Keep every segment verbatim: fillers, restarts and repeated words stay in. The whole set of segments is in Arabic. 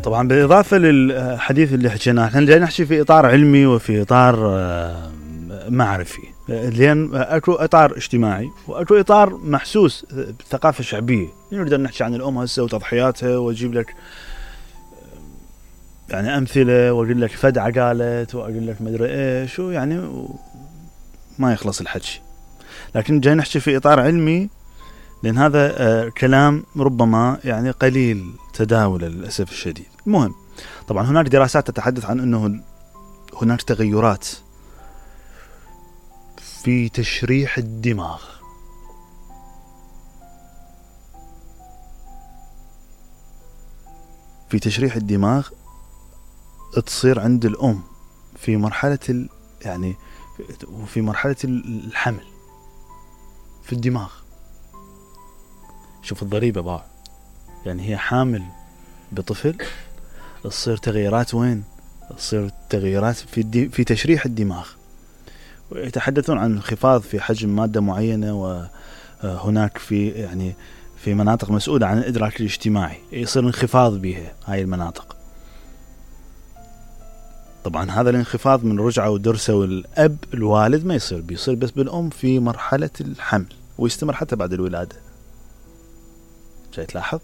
طبعا بالإضافة للحديث اللي حكيناه، احنا جاي نحكي في إطار علمي وفي إطار معرفي، لأن أكو إطار اجتماعي وأكو إطار محسوس بالثقافة الشعبية. نقدر نحكي عن الأم هسه وتضحياتها، وأجيب لك يعني أمثلة، وأقول لك فدعة قالت، وأقول لك مدري إيش، ويعني ما يخلص الحكي. لكن جاي نحكي في إطار علمي، لأن هذا آه كلام ربما يعني قليل تداوله للأسف الشديد. المهم، طبعا هناك دراسات تتحدث عن أنه هناك تغيرات في تشريح الدماغ في تشريح الدماغ تصير عند الأم في مرحلة ال يعني وفي مرحلة الحمل في الدماغ. شوف الضريبة بقى، يعني هي حامل بطفل، تصير تغيرات وين؟ تصير تغيرات في الدي في تشريح الدماغ، ويتحدثون عن انخفاض في حجم مادة معينة، وهناك في يعني في مناطق مسؤولة عن الإدراك الاجتماعي يصير انخفاض بها هاي المناطق. طبعا هذا الانخفاض من رجعة ودرسة والأب الوالد ما يصير، بيصير بس بالأم في مرحلة الحمل، ويستمر حتى بعد الولادة. جاي تلاحظ؟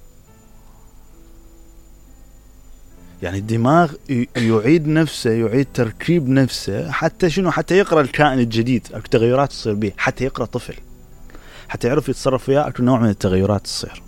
يعني الدماغ يعيد نفسه، يعيد تركيب نفسه، حتى شنو؟ حتى يقرأ الكائن الجديد، أكو تغيرات تصير به، حتى يقرأ طفل، حتى يعرف يتصرف وياه، أكو نوع من التغيرات تصير.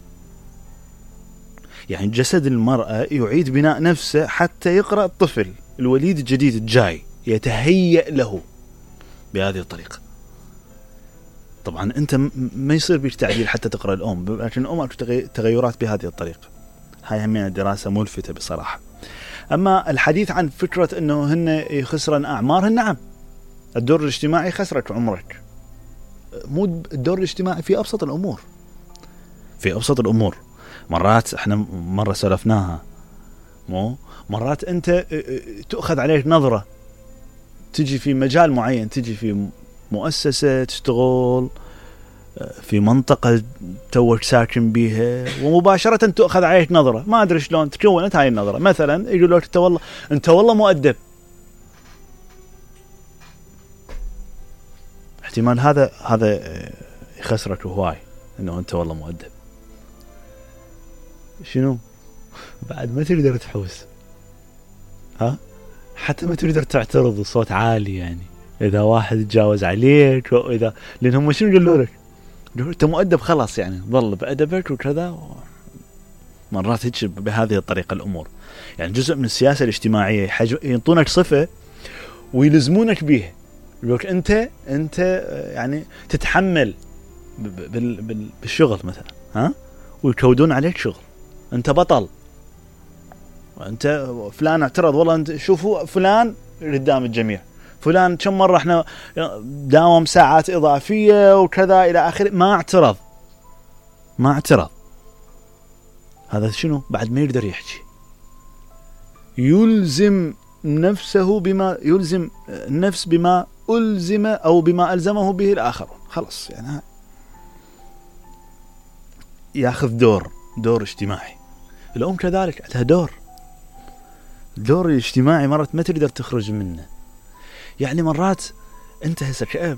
يعني جسد المرأة يعيد بناء نفسه حتى يقرأ الطفل الوليد الجديد الجاي، يتهيأ له بهذه الطريقة. طبعا أنت ما يصير بيك تعديل حتى تقرأ الأم، لكن الأم أكو تغيرات بهذه الطريقة. هاي همينة دراسة ملفتة بصراحة. أما الحديث عن فكرة أنه هن يخسرن أعمارهن، نعم الدور الاجتماعي خسرك عمرك، مو الدور الاجتماعي في أبسط الأمور. في أبسط الأمور مرات احنا مرة سلفناها، مو مرات أنت تأخذ عليك نظرة، تجي في مجال معين، تجي في مؤسسة تشتغل في منطقة توك ساكن بيها، ومباشرة تأخذ عليك نظرة، ما أدري شلون تكونت هاي النظرة. مثلا يقولوا لك أنت والله أنت والله مؤدب، احتمال هذا هذا يخسرك هواي، إنه أنت والله مؤدب. شنو بعد ما تقدر تحوس، ها حتى ما تقدر تعترض بصوت عالي، يعني إذا واحد يتجاوز عليك، وإذا لأنهم شنو يقولوا لك؟ أنت مؤدب خلاص، يعني ظل بأدبك وكذا. مرات هيك بهذه الطريقة الأمور، يعني جزء من السياسة الاجتماعية ينطونك صفة ويلزمونك بيها، يقولك أنت أنت يعني تتحمل بالشغل مثلا، ها، ويكودون عليك شغل، أنت بطل، وأنت فلان اعترض، والله أنت شوفوا فلان قدام الجميع، فلان كم مرة احنا داوم ساعات إضافية وكذا إلى آخره، ما اعترض ما اعترض هذا شنو؟ بعد ما يقدر يحكي، يلزم نفسه بما يلزم النفس بما ألزم أو بما ألزمه به الآخرون، خلص يعني ياخذ دور دور اجتماعي. الأم كذلك عندها دور الدور الاجتماعي، مرات ما تقدر تخرج منه. يعني مرات أنت هسه كأب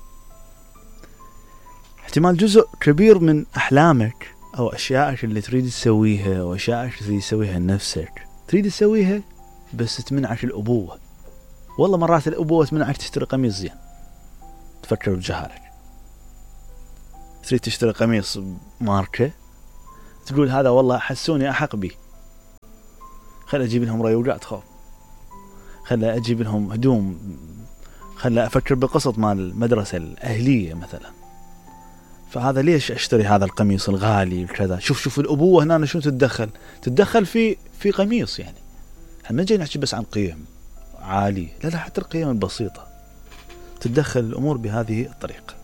احتمال جزء كبير من أحلامك أو أشيائك اللي تريد تسويها أو أشيائك اللي تسويها لنفسك تريد تسويها، بس تمنعك الأبوة. والله مرات الأبوة تمنعك تشتري قميص زين، تفكر بجهالك، تريد تشتري قميص ماركة، تقول هذا والله حسوني أحق بي، خل أجيب لهم ريوجات خوف، خل أجيب لهم هدوم، خل أفكر بقسط مال المدرسة الأهلية مثلا، فهذا ليش أشتري هذا القميص الغالي وكذا. شوف شوف الأبوة هنا شو تتدخل تتدخل في في قميص. يعني احنا ما جاي نحكي بس عن قيم عالية، لا لا، حتى القيم البسيطة تتدخل الأمور بهذه الطريقة.